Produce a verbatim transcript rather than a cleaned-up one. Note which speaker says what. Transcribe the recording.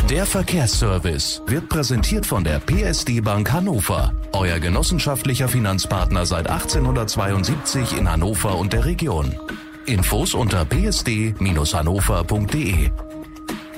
Speaker 1: Der Verkehrsservice wird präsentiert von der P S D Bank Hannover, euer genossenschaftlicher Finanzpartner seit achtzehnhundertzweiundsiebzig in Hannover und der Region. Infos unter p s d Bindestrich hannover punkt d e.